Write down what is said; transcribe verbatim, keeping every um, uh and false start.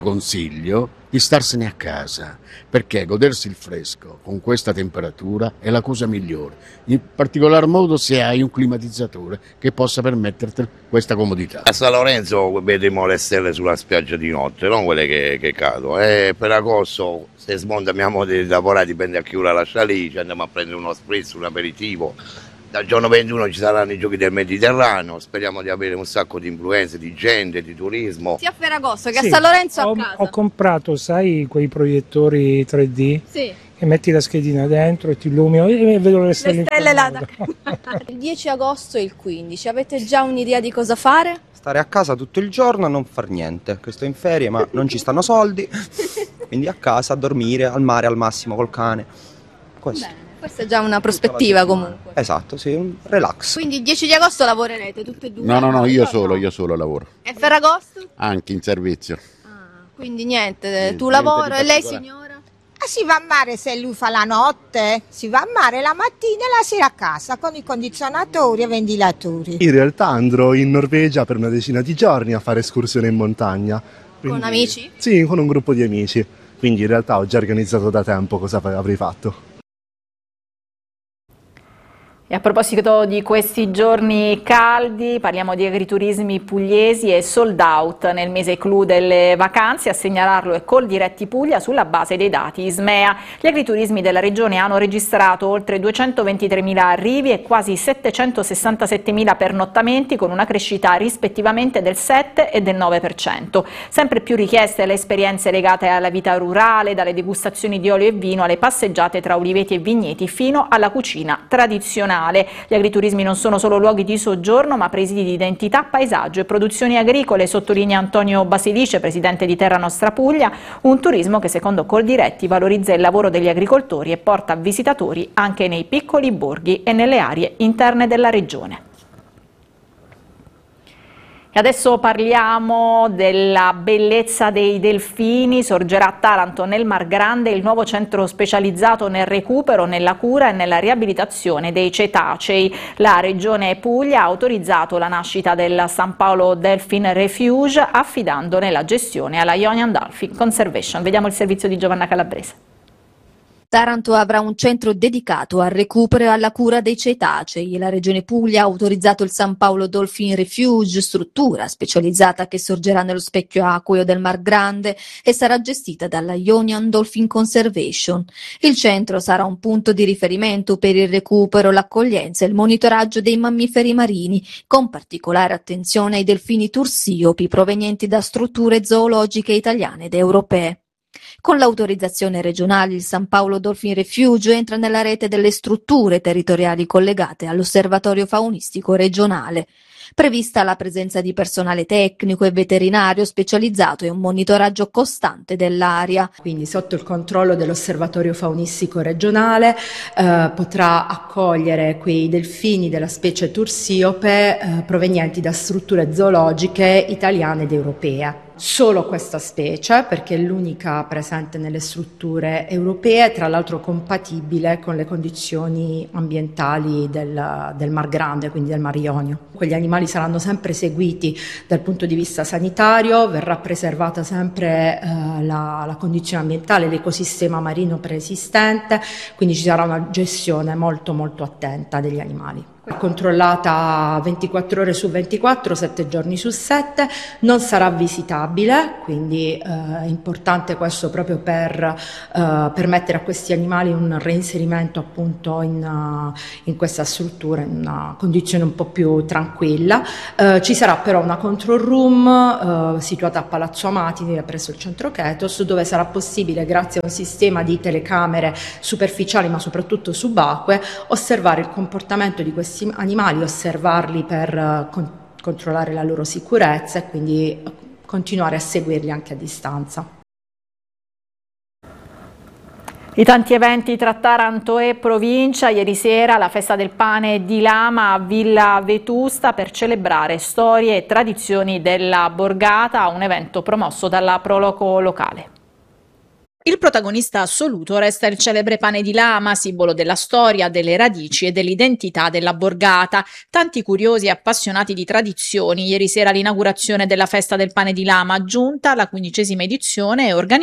Consiglio di starsene a casa, perché godersi il fresco con questa temperatura è la cosa migliore, in particolar modo se hai un climatizzatore che possa permetterti questa comodità. A San Lorenzo vedremo le stelle sulla spiaggia di notte, non quelle che, che cadono. E per agosto, se smonta mia moglie di lavorare, dipende a che ora lascia lì, ci andiamo a prendere uno spritz, un aperitivo. Dal giorno ventuno ci saranno i giochi del Mediterraneo, speriamo di avere un sacco di influenze, di gente, di turismo. Sia a Ferragosto che Sì, a San Lorenzo ho, a casa. ho comprato, sai, quei proiettori tre D Sì. che metti la schedina dentro e ti illumino e vedo le stelle. Le stelle là da... Il dieci agosto e il quindici, avete già un'idea di cosa fare? Stare a casa tutto il giorno e non far niente, che sto in ferie ma non ci stanno soldi, quindi a casa a dormire, al mare al massimo col cane. Questo. Bene, questa è già una prospettiva comunque. Esatto, sì, un relax. Quindi il dieci di agosto lavorerete tutte e due? No, no, no, io solo, io solo lavoro, E Ferragosto? anche in servizio. Ah, quindi niente, Niente, tu niente lavoro di e lei particolare. signora? Ah, si va a mare se lui fa la notte, si va a mare la mattina e la sera a casa con i condizionatori e ventilatori. In realtà andrò in Norvegia per una decina di giorni a fare escursione in montagna. Quindi- Con amici? Sì, con un gruppo di amici. Quindi in realtà ho già organizzato da tempo cosa fa- avrei fatto. E a proposito di questi giorni caldi, parliamo di agriturismi pugliesi e sold out nel mese clou delle vacanze. A segnalarlo è Coldiretti Puglia sulla base dei dati Ismea. Gli agriturismi della regione hanno registrato oltre duecentoventitremila arrivi e quasi settecentosessantasettemila pernottamenti, con una crescita rispettivamente del sette e del nove per cento. Sempre più richieste le esperienze legate alla vita rurale, dalle degustazioni di olio e vino alle passeggiate tra uliveti e vigneti fino alla cucina tradizionale. Gli agriturismi non sono solo luoghi di soggiorno, ma presidi di identità, paesaggio e produzioni agricole, sottolinea Antonio Basilice, presidente di Terra Nostra Puglia, un turismo che secondo Coldiretti valorizza il lavoro degli agricoltori e porta visitatori anche nei piccoli borghi e nelle aree interne della regione. E adesso parliamo della bellezza dei delfini. Sorgerà a Taranto, nel Mar Grande, il nuovo centro specializzato nel recupero, nella cura e nella riabilitazione dei cetacei. La Regione Puglia ha autorizzato la nascita del San Paolo Dolphin Refuge, affidandone la gestione alla Ionian Dolphin Conservation. Vediamo il servizio di Giovanna Calabrese. Taranto avrà un centro dedicato al recupero e alla cura dei cetacei. La Regione Puglia ha autorizzato il San Paolo Dolphin Refuge, struttura specializzata che sorgerà nello specchio acqueo del Mar Grande e sarà gestita dalla Ionian Dolphin Conservation. Il centro sarà un punto di riferimento per il recupero, l'accoglienza e il monitoraggio dei mammiferi marini, con particolare attenzione ai delfini tursiopi provenienti da strutture zoologiche italiane ed europee. Con l'autorizzazione regionale il San Paolo Dolphin Refuge entra nella rete delle strutture territoriali collegate all'Osservatorio Faunistico regionale. Prevista la presenza di personale tecnico e veterinario specializzato e un monitoraggio costante dell'area. Quindi sotto il controllo dell'Osservatorio Faunistico regionale eh, potrà accogliere quei delfini della specie tursiope eh, provenienti da strutture zoologiche italiane ed europee. Solo questa specie, perché è l'unica presente nelle strutture europee, tra l'altro compatibile con le condizioni ambientali del, del Mar Grande, quindi del Mar Ionio. Quegli animali saranno sempre seguiti dal punto di vista sanitario, verrà preservata sempre eh, la, la condizione ambientale, l'ecosistema marino preesistente, quindi ci sarà una gestione molto molto attenta degli animali. Controllata ventiquattro ore su ventiquattro, sette giorni su sette, non sarà visitabile, quindi eh, è importante questo proprio per eh, permettere a questi animali un reinserimento appunto in, uh, in questa struttura, in una condizione un po' più tranquilla. Eh, ci sarà però una control room eh, situata a Palazzo Amati presso il centro Chetos, dove sarà possibile, grazie a un sistema di telecamere superficiali ma soprattutto subacquee, osservare il comportamento di questi animali, osservarli per uh, con- controllare la loro sicurezza e quindi uh, continuare a seguirli anche a distanza. I tanti eventi tra Taranto e provincia. Ieri sera la festa del pane di Lama a Villa Vetusta per celebrare storie e tradizioni della borgata, un evento promosso dalla Proloco locale. Il protagonista assoluto resta il celebre pane di lama, simbolo della storia, delle radici e dell'identità della borgata. Tanti curiosi e appassionati di tradizioni. Ieri sera l'inaugurazione della festa del pane di lama, giunta alla quindicesima edizione e organizzata